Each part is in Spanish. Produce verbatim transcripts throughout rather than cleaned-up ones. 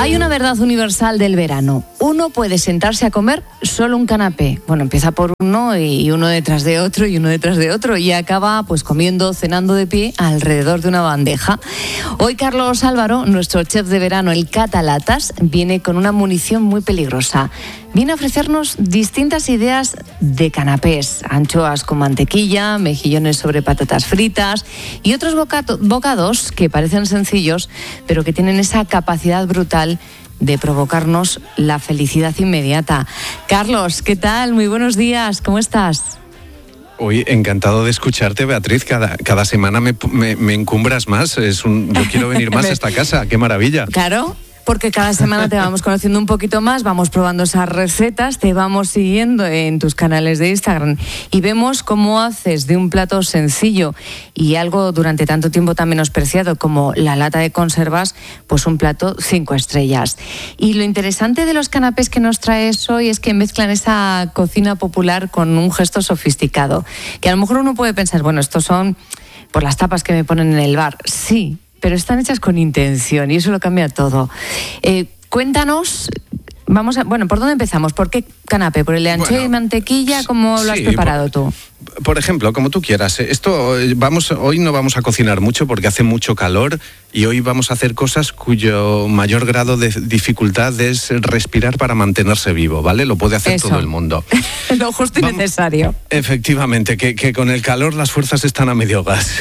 Hay una verdad universal del verano. Uno puede sentarse a comer solo un canapé. Bueno, empieza por uno y uno detrás de otro y uno detrás de otro y acaba pues comiendo, cenando de pie alrededor de una bandeja. Hoy Carlos Álvaro, nuestro chef de verano, el Catalatas, viene con una munición muy peligrosa. Viene a ofrecernos distintas ideas de canapés, anchoas con mantequilla, mejillones sobre patatas fritas y otros bocato- bocados que parecen sencillos, pero que tienen esa capacidad brutal de provocarnos la felicidad inmediata. Carlos, ¿qué tal? Muy buenos días, ¿cómo estás? Hoy encantado de escucharte, Beatriz. Cada, cada semana me, me, me encumbras más. Es un, yo quiero venir más a esta casa. ¡Qué maravilla! Claro. Porque cada semana te vamos conociendo un poquito más, vamos probando esas recetas, te vamos siguiendo en tus canales de Instagram y vemos cómo haces de un plato sencillo y algo durante tanto tiempo tan menospreciado como la lata de conservas, pues un plato cinco estrellas. Y lo interesante de los canapés que nos traes hoy es que mezclan esa cocina popular con un gesto sofisticado. Que a lo mejor uno puede pensar, bueno, estos son por las tapas que me ponen en el bar. Sí, pero están hechas con intención y eso lo cambia todo. Eh, cuéntanos, vamos a, bueno, ¿por dónde empezamos? ¿Por qué canapé? ¿Por el de anchoa bueno, y mantequilla? ¿Cómo lo sí, has preparado por, tú? Por ejemplo, como tú quieras. Esto vamos, hoy no vamos a cocinar mucho porque hace mucho calor y hoy vamos a hacer cosas cuyo mayor grado de dificultad es respirar para mantenerse vivo, ¿vale? Lo puede hacer eso. Todo el mundo. Lo justo y vamos, necesario. Efectivamente, que, que con el calor las fuerzas están a medio gas.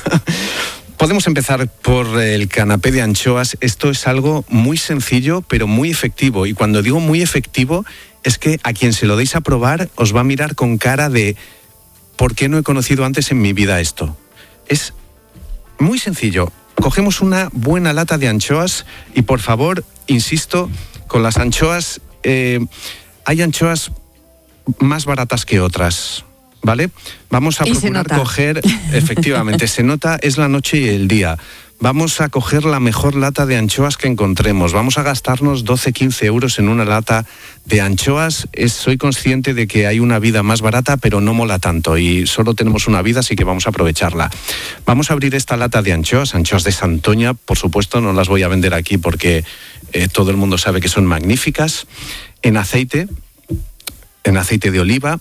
Podemos empezar por el canapé de anchoas. Esto es algo muy sencillo, pero muy efectivo. Y cuando digo muy efectivo, es que a quien se lo deis a probar os va a mirar con cara de ¿por qué no he conocido antes en mi vida esto? Es muy sencillo. Cogemos una buena lata de anchoas y, por favor, insisto, con las anchoas, eh, hay anchoas más baratas que otras, ¿vale? Vamos a y procurar coger, efectivamente, se nota, es la noche y el día. Vamos a coger la mejor lata de anchoas que encontremos. Vamos a gastarnos doce, quince euros en una lata de anchoas. Es, soy consciente de que hay una vida más barata, pero no mola tanto y solo tenemos una vida, así que vamos a aprovecharla. Vamos a abrir esta lata de anchoas, anchoas de Santoña, por supuesto, no las voy a vender aquí porque eh, todo el mundo sabe que son magníficas. En aceite, en aceite de oliva.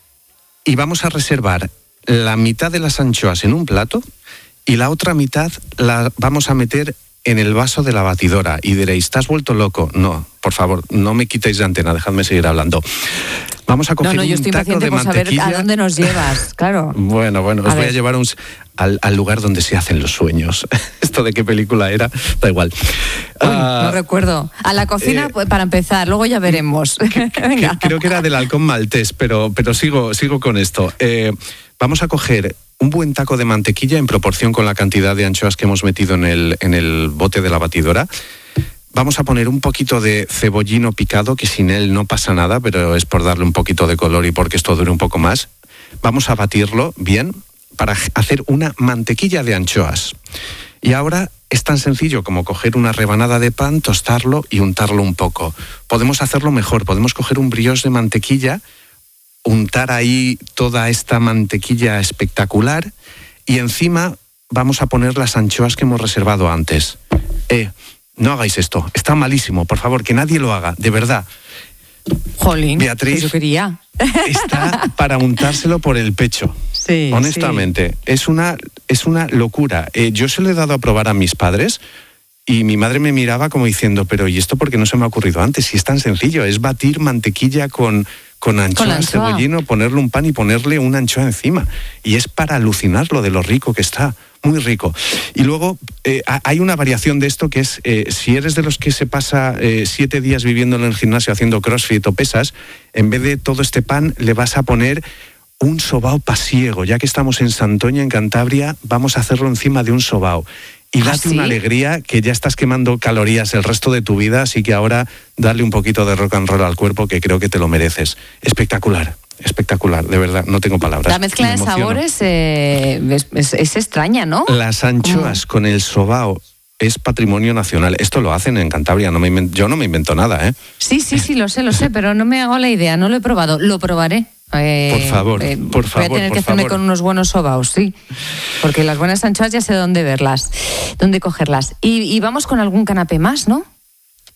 Y vamos a reservar la mitad de las anchoas en un plato y la otra mitad la vamos a meter en el vaso de la batidora. Y diréis, ¿estás vuelto loco? No, por favor, no me quitéis la antena, dejadme seguir hablando. Vamos a coger no, no, yo un estoy taco de por mantequilla. Saber a dónde nos llevas, claro. Bueno, bueno, os a voy ver. a llevar un, al, al lugar donde se hacen los sueños. Esto de qué película era, da igual. Uy, uh, no recuerdo. A la cocina, eh, para empezar, luego ya veremos. Que, que, creo que era del halcón maltés, pero, pero sigo, sigo con esto. Eh, vamos a coger un buen taco de mantequilla en proporción con la cantidad de anchoas que hemos metido en el, en el bote de la batidora. Vamos a poner un poquito de cebollino picado, que sin él no pasa nada, pero es por darle un poquito de color y porque esto dure un poco más. Vamos a batirlo bien para hacer una mantequilla de anchoas. Y ahora es tan sencillo como coger una rebanada de pan, tostarlo y untarlo un poco. Podemos hacerlo mejor, podemos coger un brioche de mantequilla, untar ahí toda esta mantequilla espectacular y encima vamos a poner las anchoas que hemos reservado antes. Eh, no hagáis esto, está malísimo, por favor, que nadie lo haga, de verdad. Jolín, Beatriz, pues yo quería. Está para untárselo por el pecho. Sí, honestamente, sí. es una, es una locura. Eh, yo se lo he dado a probar a mis padres y mi madre me miraba como diciendo, pero ¿y esto por qué no se me ha ocurrido antes? Si es tan sencillo, es batir mantequilla con... Con anchoas, cebollino, ponerle un pan y ponerle una anchoa encima. Y es para alucinar lo de lo rico que está, muy rico. Y luego eh, hay una variación de esto que es, eh, si eres de los que se pasa eh, siete días viviendo en el gimnasio haciendo crossfit o pesas, en vez de todo este pan le vas a poner un sobao pasiego. Ya que estamos en Santoña, en Cantabria, vamos a hacerlo encima de un sobao. Y date ¿Ah, sí? una alegría que ya estás quemando calorías el resto de tu vida, así que ahora dale un poquito de rock and roll al cuerpo que creo que te lo mereces. Espectacular, espectacular, de verdad, no tengo palabras. La mezcla de sabores eh, es, es, es extraña, ¿no? Las anchoas ¿Cómo? Con el sobao es patrimonio nacional. Esto lo hacen en Cantabria, no me invento, yo no me invento nada, ¿eh? Sí, sí, sí, lo sé, lo sé, pero no me hago la idea, no lo he probado, lo probaré. Eh, por favor, eh, por favor. Voy a tener por que hacerme favor. con unos buenos sobaos, sí. Porque las buenas anchoas ya sé dónde verlas, dónde cogerlas. Y, y vamos con algún canapé más, ¿no?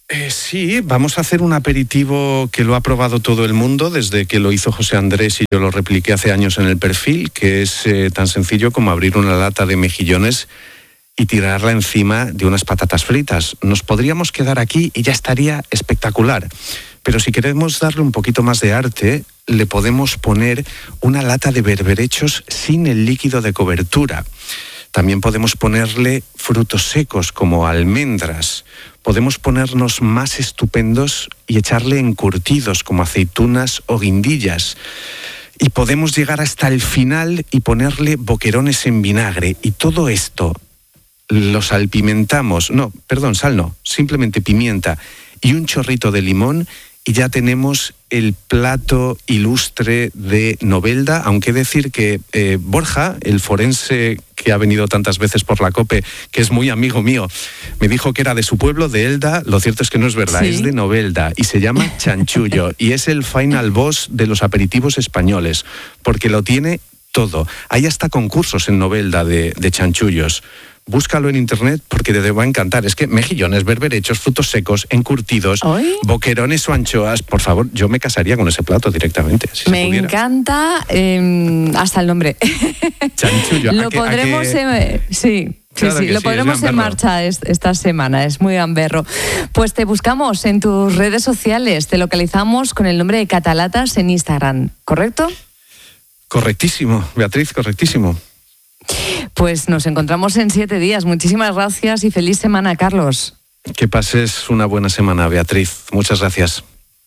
Eh, sí, vamos a hacer un aperitivo que lo ha probado todo el mundo desde que lo hizo José Andrés y yo lo repliqué hace años en el perfil, que es eh, tan sencillo como abrir una lata de mejillones y tirarla encima de unas patatas fritas. Nos podríamos quedar aquí y ya estaría espectacular. Pero si queremos darle un poquito más de arte, le podemos poner una lata de berberechos sin el líquido de cobertura. También podemos ponerle frutos secos como almendras. Podemos ponernos más estupendos y echarle encurtidos como aceitunas o guindillas. Y podemos llegar hasta el final y ponerle boquerones en vinagre. Y todo esto lo salpimentamos. No, perdón, sal no. Simplemente pimienta y un chorrito de limón y ya tenemos el plato ilustre de Novelda, aunque decir que eh, Borja, el forense que ha venido tantas veces por la COPE, que es muy amigo mío, me dijo que era de su pueblo, de Elda. Lo cierto es que no es verdad, ¿sí? Es de Novelda y se llama chanchullo y es el final boss de los aperitivos españoles, porque lo tiene todo. Hay hasta concursos en Novelda de, de chanchullos. Búscalo en internet porque te va a encantar. Es que mejillones, berberechos, frutos secos, encurtidos, ¿Oye? boquerones o anchoas, por favor, yo me casaría con ese plato directamente. Si me encanta eh, hasta el nombre. Chanchullo. Lo que, pondremos que... en... Sí. Claro sí, sí, lo sí, pondremos en marcha es, esta semana, es muy gamberro. Pues te buscamos en tus redes sociales, te localizamos con el nombre de Catalatas en Instagram, ¿correcto? Correctísimo, Beatriz, correctísimo. Pues nos encontramos en siete días. Muchísimas gracias y feliz semana, Carlos. Que pases una buena semana, Beatriz. Muchas gracias.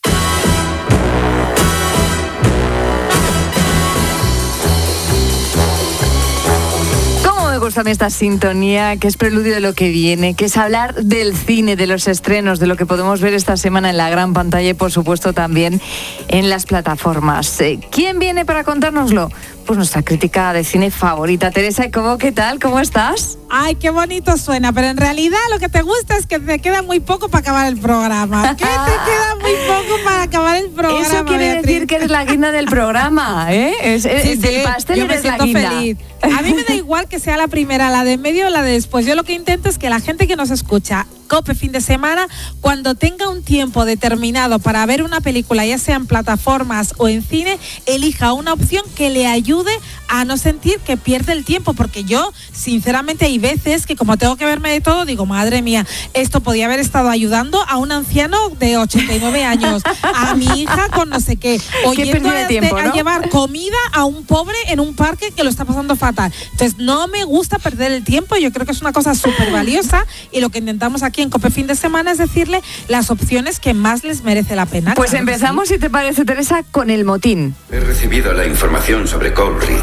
Me gusta a mí esta sintonía, que es preludio de lo que viene, que es hablar del cine, de los estrenos, de lo que podemos ver esta semana en la gran pantalla y por supuesto también en las plataformas. ¿Quién viene para contárnoslo? Pues nuestra crítica de cine favorita, Teresa Cobo. ¿Qué tal? ¿Cómo estás? Ay, qué bonito suena, pero en realidad lo que te gusta es que te queda muy poco para acabar el programa. ¿Qué te queda muy poco para acabar el programa? Eso quiere Beatriz? decir que eres la guinda del programa, ¿eh? Es, es, sí, del sí, pastel yo eres me siento la guinda. feliz. A mí me da igual que sea la primera, la de medio o la de después. Yo lo que intento es que la gente que nos escucha, COPE fin de semana, cuando tenga un tiempo determinado para ver una película, ya sea en plataformas o en cine, elija una opción que le ayude a no sentir que pierde el tiempo, porque yo, sinceramente, hay veces que como tengo que verme de todo, digo, madre mía, esto podía haber estado ayudando a un anciano de ochenta y nueve años, a mi hija con no sé qué, o qué yendo pérdida de a, tiempo, a ¿no? llevar comida a un pobre en un parque que lo está pasando fatal. Entonces, no me gusta perder el tiempo, yo creo que es una cosa súper valiosa y lo que intentamos aquí en COPE fin de semana es decirle las opciones que más les merece la pena. Pues claro, empezamos, sí. si te parece, Teresa, con el motín. He recibido la información sobre Cole Reed.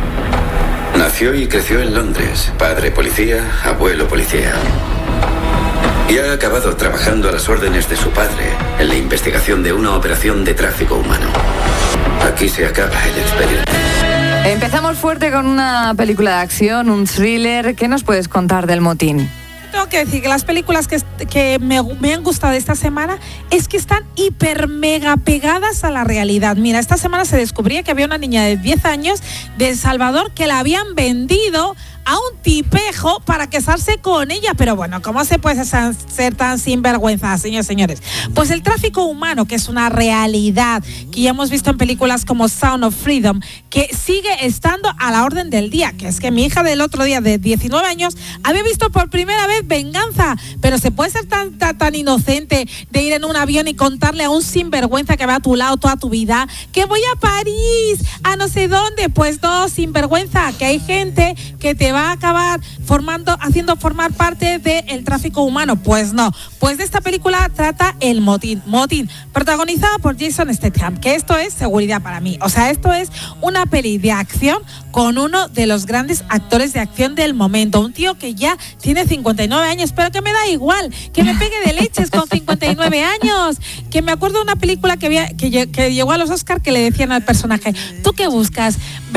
Nació y creció en Londres, padre policía, abuelo policía. Y ha acabado trabajando a las órdenes de su padre en la investigación de una operación de tráfico humano. Aquí se acaba el expediente. Empezamos fuerte con una película de acción, un thriller. ¿Qué nos puedes contar del motín? Tengo que decir que las películas que, que me, me han gustado esta semana es que están hiper mega pegadas a la realidad. Mira, esta semana se descubría que había una niña de diez años de El Salvador que la habían vendido a un tipejo para casarse con ella. Pero bueno, ¿cómo se puede ser tan sinvergüenza, señores y señores? Pues el tráfico humano, que es una realidad que ya hemos visto en películas como Sound of Freedom, que sigue estando a la orden del día, que es que mi hija del otro día de diecinueve años había visto por primera vez Venganza, pero se puede ser tan, tan, tan inocente de ir en un avión y contarle a un sinvergüenza que va a tu lado toda tu vida que voy a París, a no sé dónde. Pues no, sinvergüenza, que hay gente que te va a acabar formando, haciendo formar parte del tráfico humano. Pues no, pues de esta película trata el motín, motín, protagonizada por Jason Statham, que esto es seguridad para mí. O sea, esto es una peli de acción con uno de los grandes actores de acción del momento, un tío que ya tiene cincuenta y nueve años, pero que me da igual, que me pegue de leches con cincuenta y nueve años, que me acuerdo de una película que, había, que, que llegó a los Oscar que le decían al personaje, ¿tú qué buscas? ¿Venganza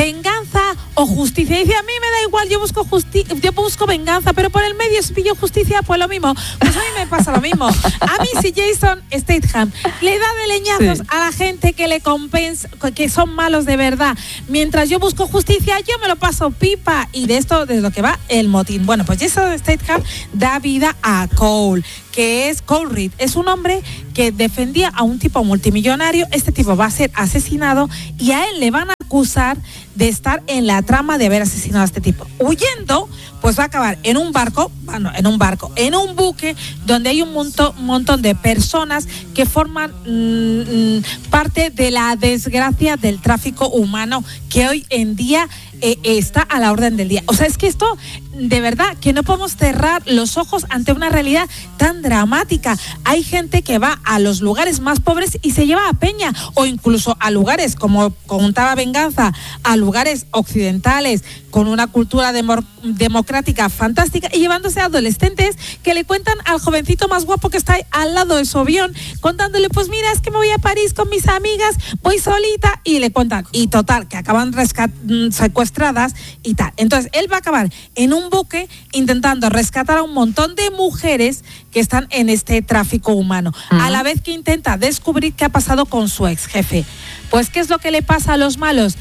venganza o justicia. Dice, a mí me da igual, yo busco justi yo busco venganza, pero por el medio si pillo justicia, pues lo mismo. Pues a mí me pasa lo mismo. A mí si Jason Statham le da de leñazos sí. a la gente que le compensa, que son malos de verdad, mientras yo busco justicia, yo me lo paso pipa. Y de esto, de lo que va el motín. Bueno, pues Jason Statham da vida a Cole, que es Cole Reed. Es un hombre que defendía a un tipo multimillonario. Este tipo va a ser asesinado y a él le van a acusar de estar en la trama de haber asesinado a este tipo. Huyendo, pues va a acabar en un barco, bueno, en un barco, en un buque donde hay un montón, un montón de personas que forman mmm, parte de la desgracia del tráfico humano que hoy en día eh, está a la orden del día. O sea, es que esto, de verdad, que no podemos cerrar los ojos ante una realidad tan dramática. Hay gente que va a los lugares más pobres y se lleva a peña, o incluso a lugares, como contaba Venganza, a lugares occidentales con una cultura demo- democrática fantástica, y llevándose a adolescentes que le cuentan al jovencito más guapo que está al lado de su avión, contándole, pues mira, es que me voy a París con mis amigas, voy solita, y le cuentan, y total, que acaban rescat- secuestradas y tal. Entonces, él va a acabar en un buque intentando rescatar a un montón de mujeres que están en este tráfico humano, uh-huh. a la vez que intenta descubrir qué ha pasado con su ex jefe. Pues, ¿qué es lo que le pasa a los malos?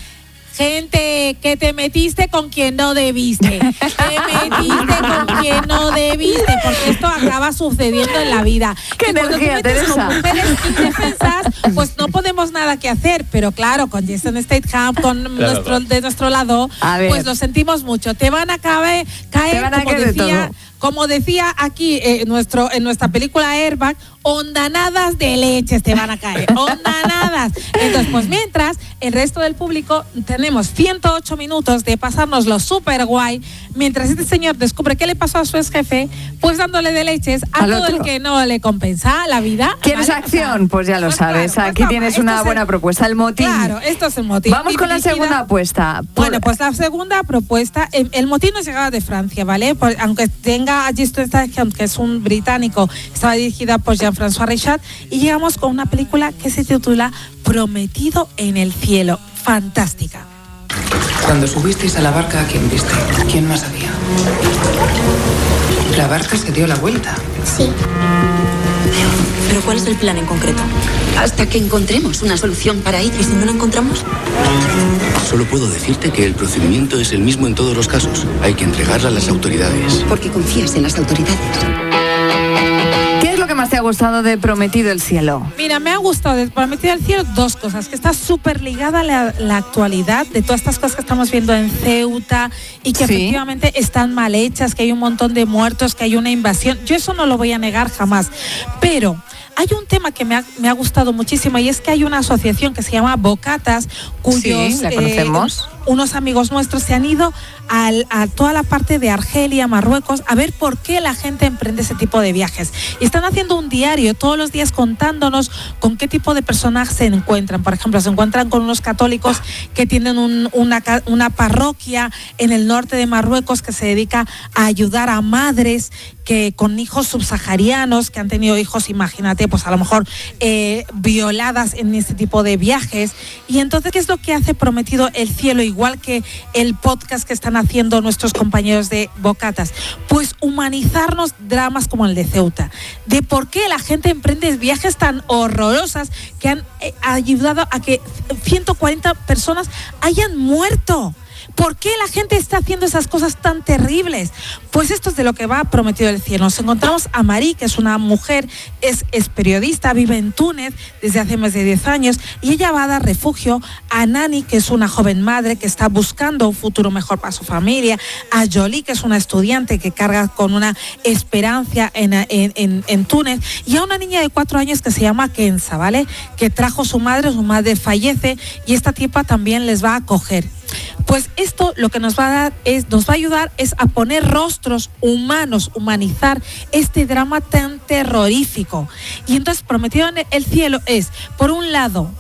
Gente, que te metiste con quien no debiste, te metiste con quien no debiste, porque esto acaba sucediendo en la vida. ¿Qué que cuando energía, te metes Teresa? con mujeres indefensas, pues no podemos nada que hacer, pero claro, con Jason Statham, con claro, nuestro, claro. de nuestro lado, pues lo sentimos mucho. Te van a caer, caer Te van a como caer de decía, todo. como decía aquí eh, nuestro, en nuestra película Airbag, ondanadas de leches te van a caer, ondanadas. Entonces, pues mientras, el resto del público tenemos ciento ocho minutos de pasárnoslo súper guay, mientras este señor descubre qué le pasó a su ex jefe, pues dándole de leches a Al todo otro. el que no le compensa la vida. ¿Quieres ¿vale? acción? O sea, Pues ya lo pues sabes, claro, pues aquí toma, tienes esto una es buena el- propuesta, el motín. Claro, esto es el motín. Vamos con la Dirigida- segunda apuesta. Por- Bueno, pues la segunda propuesta, el, el motín nos llegaba de Francia, ¿vale? Por- aunque tenga a Jason Statham, que es un británico, estaba dirigida por Jean-François Richard, y llegamos con una película que se titula Prometido en el cielo. Fantástica. Cuando subisteis a la barca, ¿a quién viste? ¿Quién más había? La barca se dio la vuelta. Sí. Pero ¿cuál es el plan en concreto? Hasta que encontremos una solución para ello. ¿Y si no la encontramos? Solo puedo decirte que el procedimiento es el mismo en todos los casos. Hay que entregarla a las autoridades. Porque confías en las autoridades. ¿Qué es lo que más te ha gustado de Prometido el cielo? Mira, me ha gustado de Prometido al cielo dos cosas, que está súper ligada a la, la actualidad de todas estas cosas que estamos viendo en Ceuta y que Sí. efectivamente están mal hechas, que hay un montón de muertos, que hay una invasión. Yo eso no lo voy a negar jamás, pero hay un tema que me ha, me ha gustado muchísimo, y es que hay una asociación que se llama Bocatas, cuyos Sí, la conocemos. eh, unos amigos nuestros se han ido al, a toda la parte de Argelia, Marruecos, a ver por qué la gente emprende ese tipo de viajes. Y están haciendo un diario todos los días contándonos con qué tipo de personas se encuentran. Por ejemplo, se encuentran con unos católicos que tienen un, una, una parroquia en el norte de Marruecos que se dedica a ayudar a madres que con hijos subsaharianos, que han tenido hijos, imagínate, pues a lo mejor eh, violadas en este tipo de viajes. Y entonces, ¿qué es lo que hace Prometido el cielo? Igual que el podcast que están haciendo nuestros compañeros de Bocatas, pues humanizarnos dramas como el de Ceuta, de por qué la gente emprende viajes tan horrorosas que han eh, ayudado a que ciento cuarenta personas hayan muerto. ¿Por qué la gente está haciendo esas cosas tan terribles? Pues esto es de lo que va Prometido el cielo. Nos encontramos a Marí, que es una mujer, es, es periodista, vive en Túnez desde hace más de diez años, y ella va a dar refugio a Nani, que es una joven madre que está buscando un futuro mejor para su familia, a Jolie, que es una estudiante que carga con una esperanza en, en, en, en Túnez, y a una niña de cuatro años que se llama Kenza, ¿vale? Que trajo su madre, su madre fallece, y esta tipa también les va a acoger. Pues esto lo que nos va a dar es, nos va a ayudar es a poner rostros humanos, humanizar este drama tan terrorífico. Y entonces Prometido en el cielo es, por un lado,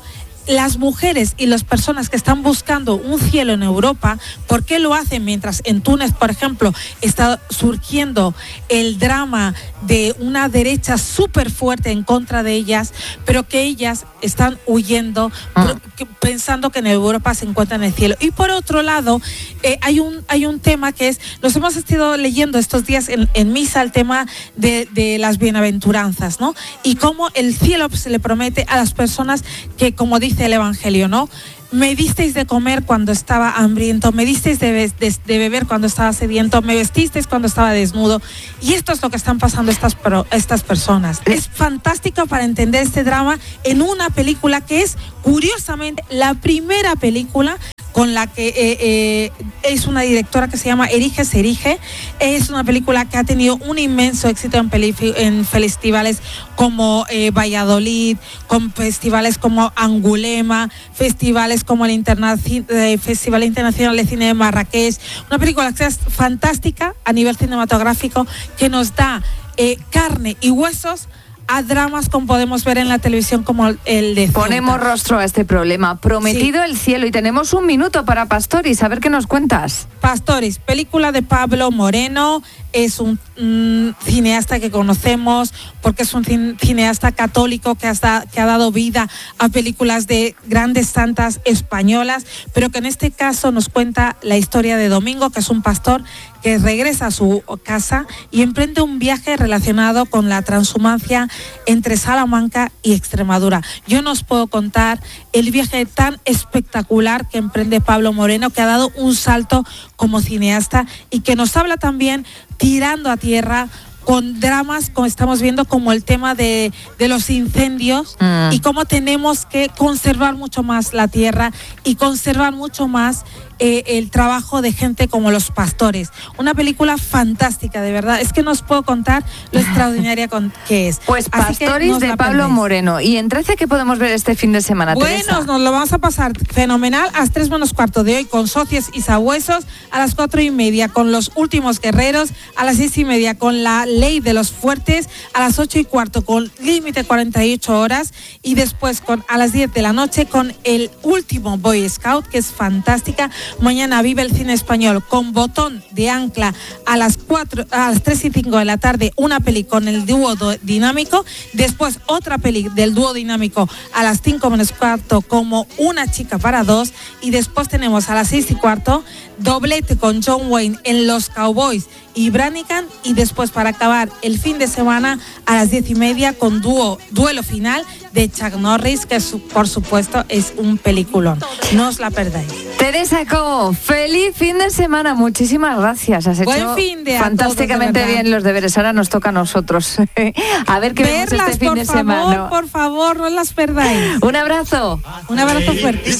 las mujeres y las personas que están buscando un cielo en Europa, ¿por qué lo hacen mientras en Túnez, por ejemplo, está surgiendo el drama de una derecha súper fuerte en contra de ellas, pero que ellas están huyendo, ah. pensando que en Europa se encuentran el cielo? Y por otro lado, eh, hay un hay un tema que es, nos hemos estado leyendo estos días en, en misa el tema de, de las bienaventuranzas, ¿no? Y cómo el cielo se le promete a las personas que, como dice el Evangelio, ¿no? Me disteis de comer cuando estaba hambriento, me disteis de, be- de, de beber cuando estaba sediento, me vestisteis cuando estaba desnudo. Y esto es lo que están pasando estas, pro, estas personas. Es fantástico para entender este drama en una película que es, curiosamente, la primera película con la que eh, eh, es una directora que se llama Erige se erige. Es una película que ha tenido un inmenso éxito en, peli- en festivales como eh, Valladolid, con festivales como Angulema, festivales como el Internaci- eh, Festival Internacional de Cine de Marrakech. Una película que es fantástica a nivel cinematográfico, que nos da eh, carne y huesos a dramas como podemos ver en la televisión como el de Ceuta. Ponemos rostro a este problema. Prometido sí. el cielo, y tenemos un minuto para Pastoris. A ver qué nos cuentas. Pastoris, película de Pablo Moreno. Es un mm, cineasta que conocemos porque es un cin- cineasta católico que, hasta, que ha dado vida a películas de grandes santas españolas, pero que en este caso nos cuenta la historia de Domingo, que es un pastor que regresa a su casa y emprende un viaje relacionado con la transhumancia entre Salamanca y Extremadura. Yo no os puedo contar el viaje tan espectacular que emprende Pablo Moreno, que ha dado un salto como cineasta y que nos habla también tirando a tierra con dramas, como estamos viendo, como el tema de, de los incendios mm. y cómo tenemos que conservar mucho más la tierra y conservar mucho más eh, el trabajo de gente como los pastores. Una película fantástica, de verdad. Es que no os puedo contar lo extraordinaria con, que es. Pues Pastoris de Pablo Moreno. ¿Y en trece qué podemos ver este fin de semana, Bueno, Teresa? nos lo vamos a pasar fenomenal a las tres menos cuarto de hoy con Socios y Sabuesos, a las cuatro y media con Los Últimos Guerreros, a las seis y media con La Ley de los Fuertes, a las ocho y cuarto con Límite cuarenta y ocho horas y después con a las diez de la noche con El Último Boy Scout, que es fantástica. Mañana Vive el Cine Español con Botón de Ancla a las cuatro, a las tres y cinco de la tarde, una peli con el dúo dinámico, después otra peli del dúo dinámico a las cinco menos cuarto como Una chica para dos, y después tenemos a las seis y cuarto doblete con John Wayne en Los Cowboys y Brannigan, y después para acabar el fin de semana a las diez y media con dúo Duelo Final de Chuck Norris, que es, por supuesto es un peliculón. No os la perdáis. Teresa Cobo, feliz fin de semana, muchísimas gracias. Has Buen hecho fin de fantásticamente todos, bien los deberes. Ahora nos toca a nosotros. A ver qué Verlas, vemos este fin por de favor, semana. Por favor, no las perdáis. Un abrazo. Un abrazo fuerte.